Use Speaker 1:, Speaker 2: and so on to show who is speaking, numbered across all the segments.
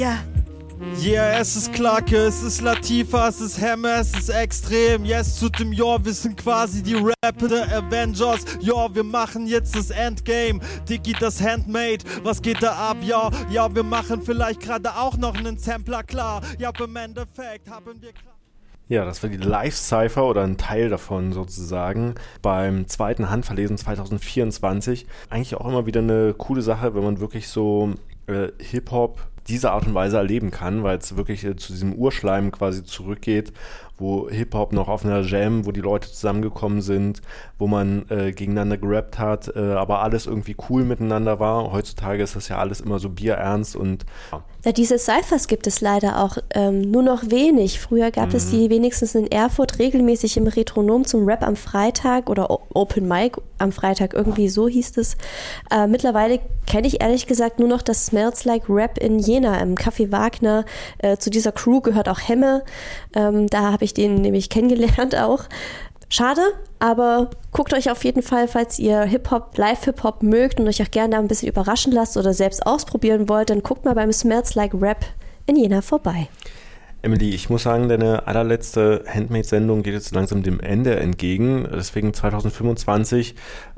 Speaker 1: Ja.
Speaker 2: Yeah, es ist Clarke, es ist Latifa, es ist Hammer, es ist extrem. Yes, zu dem Jahr, wir sind quasi die Rapper der Avengers. Ja, wir machen jetzt das Endgame. Diggi, das Handmade, was geht da ab? Ja, wir machen vielleicht gerade auch noch einen Sampler klar. Ja, im Endeffekt haben wir...
Speaker 3: Ja, das war die Live-Cypher oder ein Teil davon sozusagen beim zweiten Handverlesen 2024. Eigentlich auch immer wieder eine coole Sache, wenn man wirklich so Hip-Hop diese Art und Weise erleben kann, weil es wirklich zu diesem Urschleim quasi zurückgeht, wo Hip-Hop noch auf einer Jam, wo die Leute zusammengekommen sind, wo man gegeneinander gerappt hat, aber alles irgendwie cool miteinander war. Heutzutage ist das ja alles immer so bierernst und...
Speaker 1: Ja, diese Cyphers gibt es leider auch nur noch wenig. Früher gab es die wenigstens in Erfurt regelmäßig im Retronom zum Rap am Freitag oder Open Mic am Freitag, irgendwie so hieß es. Mittlerweile kenne ich ehrlich gesagt nur noch das Smells Like Rap in Jena im Café Wagner. Zu dieser Crew gehört auch Hemme. Da habe ich den nämlich kennengelernt auch. Schade, aber guckt euch auf jeden Fall, falls ihr Hip-Hop, Live-Hip-Hop mögt und euch auch gerne da ein bisschen überraschen lasst oder selbst ausprobieren wollt, dann guckt mal beim Smells Like Rap in Jena vorbei.
Speaker 3: Emily, ich muss sagen, deine allerletzte Handmade-Sendung geht jetzt langsam dem Ende entgegen, deswegen 2025.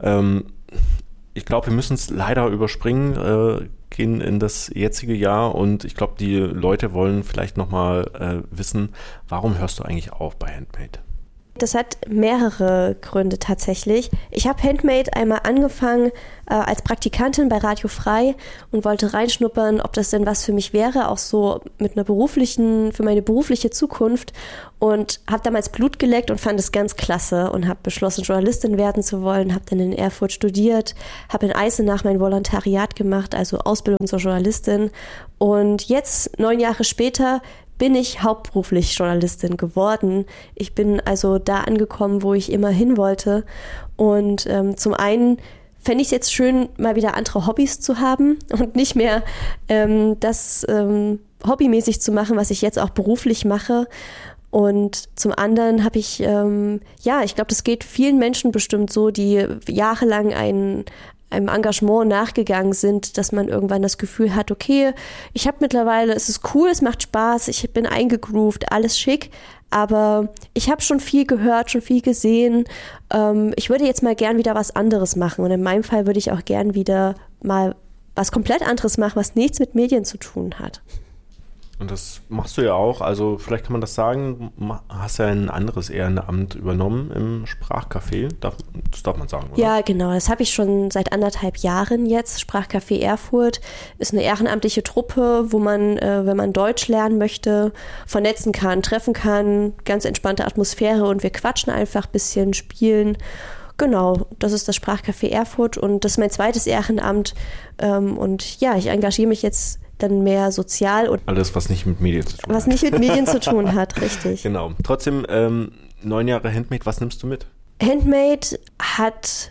Speaker 3: Ich glaube, wir müssen es leider überspringen, gehen in das jetzige Jahr und ich glaube, die Leute wollen vielleicht nochmal wissen, warum hörst du eigentlich auf bei Handmade?
Speaker 1: Das hat mehrere Gründe tatsächlich. Ich habe Handmade einmal angefangen als Praktikantin bei Radio Frei und wollte reinschnuppern, ob das denn was für mich wäre, auch so mit einer für meine berufliche Zukunft, und habe damals Blut geleckt und fand es ganz klasse und habe beschlossen, Journalistin werden zu wollen, habe dann in Erfurt studiert, habe in Eisenach mein Volontariat gemacht, also Ausbildung zur Journalistin, und jetzt 9 Jahre später bin ich hauptberuflich Journalistin geworden. Ich bin also da angekommen, wo ich immer hin wollte. Und zum einen fände ich es jetzt schön, mal wieder andere Hobbys zu haben und nicht mehr das hobbymäßig zu machen, was ich jetzt auch beruflich mache. Und zum anderen habe ich, ich glaube, das geht vielen Menschen bestimmt so, die jahrelang einem Engagement nachgegangen sind, dass man irgendwann das Gefühl hat, okay, ich habe mittlerweile, es ist cool, es macht Spaß, ich bin eingegroovt, alles schick, aber ich habe schon viel gehört, schon viel gesehen. Ich würde jetzt mal gern wieder was anderes machen, und in meinem Fall würde ich auch gern wieder mal was komplett anderes machen, was nichts mit Medien zu tun hat.
Speaker 3: Und das machst du ja auch, also vielleicht kann man das sagen, du hast ja ein anderes Ehrenamt übernommen im Sprachcafé, das darf man sagen, oder?
Speaker 1: Ja, genau, das habe ich schon seit 1,5 Jahren jetzt. Sprachcafé Erfurt ist eine ehrenamtliche Truppe, wo man, wenn man Deutsch lernen möchte, vernetzen kann, treffen kann, ganz entspannte Atmosphäre, und wir quatschen einfach ein bisschen, spielen. Genau, das ist das Sprachcafé Erfurt und das ist mein zweites Ehrenamt, und ja, ich engagiere mich jetzt dann mehr sozial. Und
Speaker 3: alles, was nicht mit Medien zu tun hat.
Speaker 1: Was nicht mit Medien zu tun hat, richtig.
Speaker 3: Genau. Trotzdem, 9 Jahre Handmade, was nimmst du mit?
Speaker 1: Handmade hat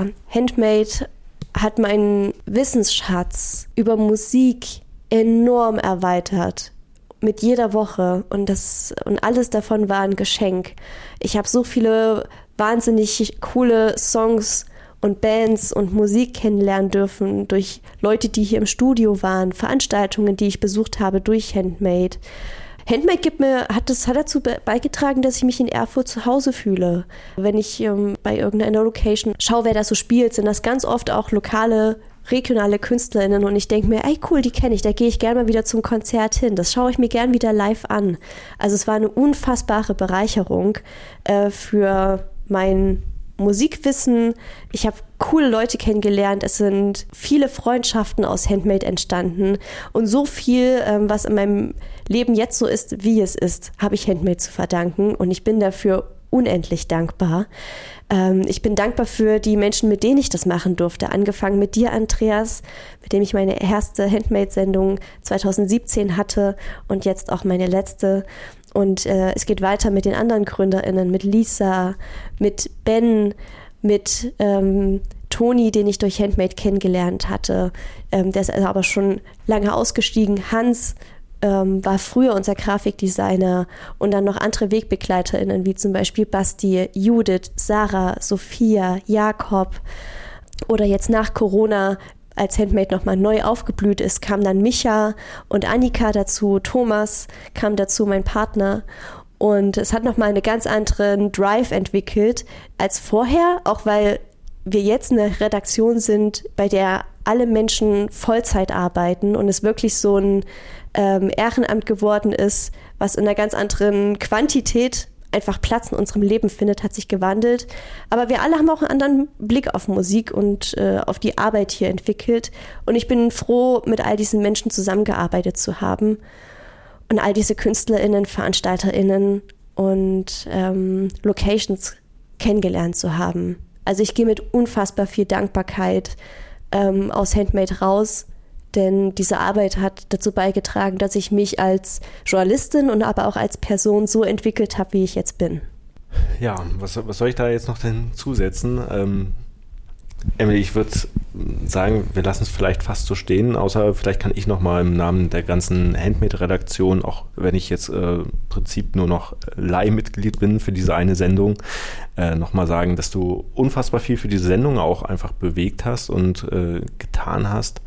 Speaker 1: meinen Wissensschatz über Musik enorm erweitert. Mit jeder Woche. Und alles davon war ein Geschenk. Ich habe so viele wahnsinnig coole Songs und Bands und Musik kennenlernen dürfen durch Leute, die hier im Studio waren, Veranstaltungen, die ich besucht habe durch Handmade. Handmade hat dazu beigetragen, dass ich mich in Erfurt zu Hause fühle. Wenn ich bei irgendeiner Location schaue, wer da so spielt, sind das ganz oft auch lokale, regionale KünstlerInnen, und ich denke mir, ey cool, die kenne ich, da gehe ich gerne mal wieder zum Konzert hin. Das schaue ich mir gern wieder live an. Also es war eine unfassbare Bereicherung für mein Musikwissen. Ich habe coole Leute kennengelernt. Es sind viele Freundschaften aus Handmade entstanden. Und so viel, was in meinem Leben jetzt so ist, wie es ist, habe ich Handmade zu verdanken. Und ich bin dafür unendlich dankbar. Ich bin dankbar für die Menschen, mit denen ich das machen durfte. Angefangen mit dir, Andreas, mit dem ich meine erste Handmade-Sendung 2017 hatte und jetzt auch meine letzte. Und es geht weiter mit den anderen GründerInnen, mit Lisa, mit Ben, mit Toni, den ich durch Handmade kennengelernt hatte. Der ist aber schon lange ausgestiegen. Hans war früher unser Grafikdesigner, und dann noch andere WegbegleiterInnen, wie zum Beispiel Basti, Judith, Sarah, Sophia, Jakob. Oder jetzt nach Corona als Handmade nochmal neu aufgeblüht ist, kam dann Micha und Annika dazu, Thomas kam dazu, mein Partner. Und es hat nochmal einen ganz anderen Drive entwickelt als vorher, auch weil wir jetzt eine Redaktion sind, bei der alle Menschen Vollzeit arbeiten und es wirklich so ein Ehrenamt geworden ist, was in einer ganz anderen Quantität einfach Platz in unserem Leben findet, hat sich gewandelt. Aber wir alle haben auch einen anderen Blick auf Musik und auf die Arbeit hier entwickelt. Und ich bin froh, mit all diesen Menschen zusammengearbeitet zu haben und all diese KünstlerInnen, VeranstalterInnen und Locations kennengelernt zu haben. Also ich gehe mit unfassbar viel Dankbarkeit aus Handmade raus, denn diese Arbeit hat dazu beigetragen, dass ich mich als Journalistin und aber auch als Person so entwickelt habe, wie ich jetzt bin.
Speaker 3: Ja, was soll ich da jetzt noch denn zusetzen? Emily, ich würde sagen, wir lassen es vielleicht fast so stehen, außer vielleicht kann ich nochmal im Namen der ganzen Handmade-Redaktion, auch wenn ich jetzt im Prinzip nur noch Leihmitglied bin für diese eine Sendung, nochmal sagen, dass du unfassbar viel für diese Sendung auch einfach bewegt hast und getan hast.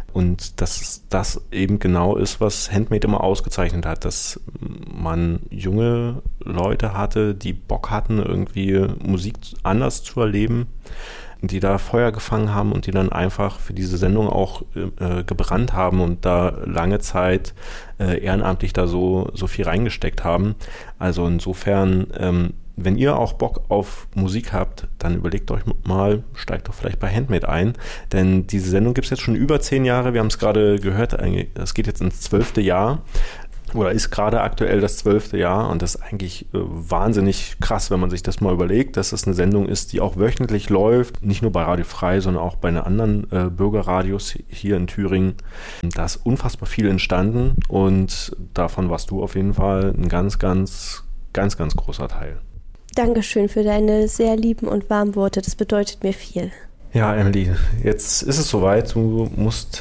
Speaker 3: Und dass das eben genau ist, was Handmade immer ausgezeichnet hat, dass man junge Leute hatte, die Bock hatten, irgendwie Musik anders zu erleben, die da Feuer gefangen haben und die dann einfach für diese Sendung auch gebrannt haben und da lange Zeit ehrenamtlich da so viel reingesteckt haben. Also insofern, wenn ihr auch Bock auf Musik habt, dann überlegt euch mal, steigt doch vielleicht bei Handmade ein, denn diese Sendung gibt es jetzt schon über 10 Jahre, wir haben es gerade gehört, es geht jetzt ins 12. Jahr oder ist gerade aktuell das 12. Jahr und das ist eigentlich wahnsinnig krass, wenn man sich das mal überlegt, dass das eine Sendung ist, die auch wöchentlich läuft, nicht nur bei Radio Frei, sondern auch bei den anderen Bürgerradios hier in Thüringen. Da ist unfassbar viel entstanden und davon warst du auf jeden Fall ein ganz, ganz, ganz, ganz großer Teil.
Speaker 1: Dankeschön für deine sehr lieben und warmen Worte. Das bedeutet mir viel. Ja,
Speaker 3: Emily, jetzt ist es soweit. Du musst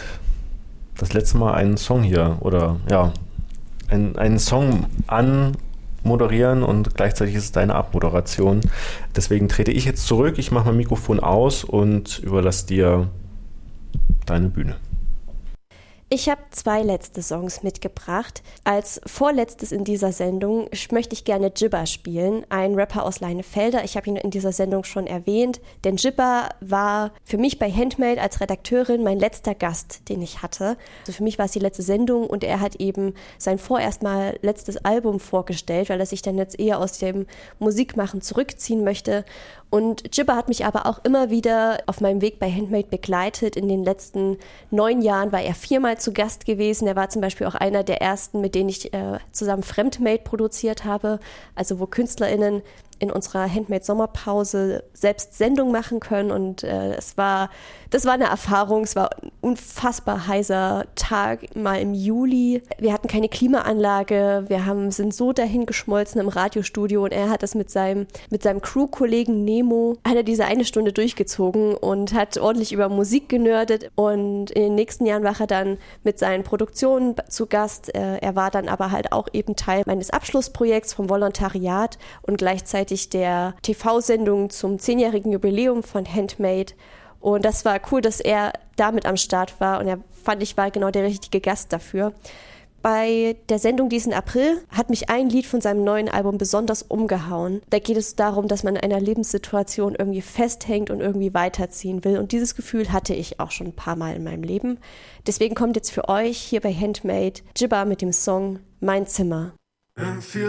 Speaker 3: das letzte Mal einen Song hier einen Song anmoderieren und gleichzeitig ist es deine Abmoderation. Deswegen trete ich jetzt zurück. Ich mache mein Mikrofon aus und überlasse dir deine Bühne.
Speaker 1: Ich habe 2 letzte Songs mitgebracht. Als vorletztes in dieser Sendung möchte ich gerne Jibba spielen, ein Rapper aus Leinefelder. Ich habe ihn in dieser Sendung schon erwähnt, denn Jibba war für mich bei Handmade als Redakteurin mein letzter Gast, den ich hatte. Also für mich war es die letzte Sendung und er hat eben sein vorerst mal letztes Album vorgestellt, weil er sich dann jetzt eher aus dem Musikmachen zurückziehen möchte. Und Jibba hat mich aber auch immer wieder auf meinem Weg bei Handmade begleitet. In den letzten 9 Jahren war er 4-mal zu Gast gewesen. Er war zum Beispiel auch einer der ersten, mit denen ich zusammen Fremdmade produziert habe, also wo KünstlerInnen in unserer Handmade-Sommerpause selbst Sendung machen können und das war eine Erfahrung, es war ein unfassbar heißer Tag, mal im Juli. Wir hatten keine Klimaanlage, sind so dahin geschmolzen im Radiostudio und er hat das mit seinem Crew-Kollegen Nemo, hat er diese 1 Stunde durchgezogen und hat ordentlich über Musik genördet und in den nächsten Jahren war er dann mit seinen Produktionen zu Gast. Er war dann aber halt auch eben Teil meines Abschlussprojekts vom Volontariat und gleichzeitig der TV-Sendung zum 10-jährigen Jubiläum von Handmade. Und das war cool, dass er damit am Start war und ich war genau der richtige Gast dafür. Bei der Sendung diesen April hat mich ein Lied von seinem neuen Album besonders umgehauen. Da geht es darum, dass man in einer Lebenssituation irgendwie festhängt und irgendwie weiterziehen will. Und dieses Gefühl hatte ich auch schon ein paar Mal in meinem Leben. Deswegen kommt jetzt für euch hier bei Handmade Jibba mit dem Song Mein Zimmer.